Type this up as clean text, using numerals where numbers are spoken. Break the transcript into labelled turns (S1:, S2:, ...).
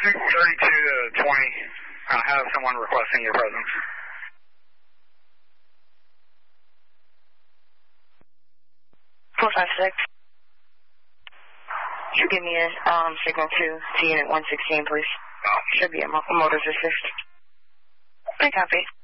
S1: 32 to 20. I have someone requesting your presence.
S2: 456. Should give me a signal to unit 116, please. Should be a motor's assist. I copy.